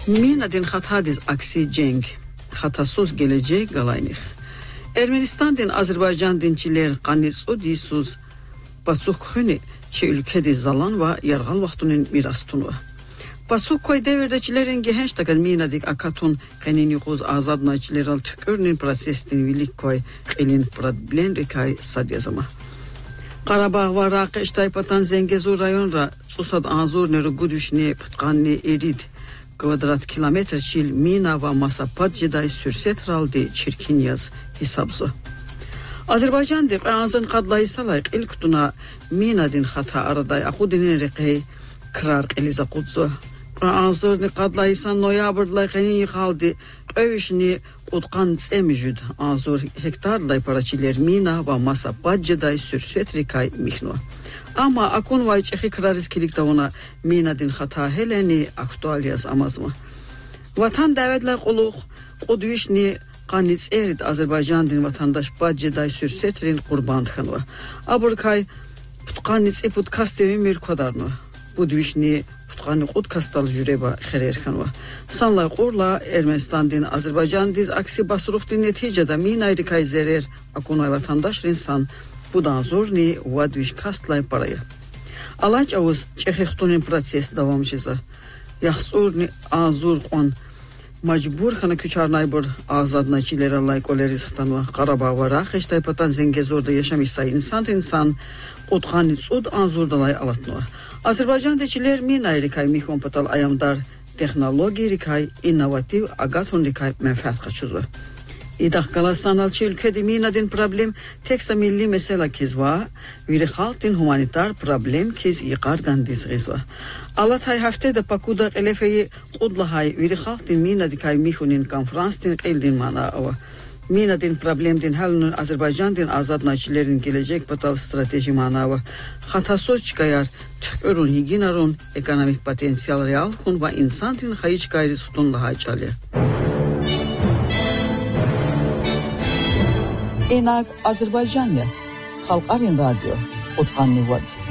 Minadin hatadiz aksi cenk, hatasız gelecek galaynik. Ermenistan din Azerbaycan dinçiler qanitsu disuz basuk xuni çi ülkedi zalan ve yargal vaxtunun mirastunu. Basuk koy devirdeçilerin gehenç takad minadik akatun qenin yuquz azadnaçiler al tükürnin prosestin vilik koy qelin problem rikay sadyazama. Qarabağ ve Raqi Taypatan Zengezur rayonra susad azur neru gudüşne putqanni erid kvadrat kilometr çil mina ve masapat ciday sürset raldi çirkin yaz hesabzu. Azerbaycan dip ağzın qadlayı salayq ilk tuna mina din xata araday aqudinin riqi krar eliza qudzu. Ağzırni qadlayısan noyabrlay qenin yıqaldi qövüşni qutqan tsemijud ağzır hektarlay paraçiler mina ve masapat ciday sürset rikay mihnu. Ama akun vay çexi krariskilik da ona minadin xata heleni aktualiyaz amazma. Vatan davetler quluq quduyuşni qanits erid Azerbaycan din vatandaş badjeday sürsetrin qurban xanva. Aburkay putqanits podcast mir kodarno. Buduyuşni putqani qudkastal jureba xerer xanva. Sanlay qurla Ermenistan din Azerbaycan diz aksi basruq din neticede minayri kay zerer akun vatandaş insan budan zorni vadviş kastlay paraya. Alaç avuz çexixtunun proses davamcıza. Yaxsurni azur qon majbur xana küçarnaybur azadnaçiler layk olerizxtanva Qarabağ ve Raqi Taypatan Zengezurda yaşamışsa insan qutqani sud azurdalay alatnova. Azerbaycan deçiler minayri kay mihon patal ayamdar texnologi rikay innovativ agatun rikay menfaat qaçuzu. İdaqala sanalçı ülkede minadin problem teksa milli mesela kezva, viri halktin humanitar problem kez yıqardan dizgizva. Alatay haftada pakuda elefeyi qudlahay viri halktin minadikay mihunin konferanstin qildin mana ava. Minadin problemdin halının Azerbaycan din azadnaçilerin gelecek patal strateji mana ava. Hatasız çıkayar tükürün higinarun ekonomik potansiyel real hun ve insan din hayıç gayri sutun daha çalı. Enak Azerbaycan'ya Halk Aryan Radyo Utqanni Vad.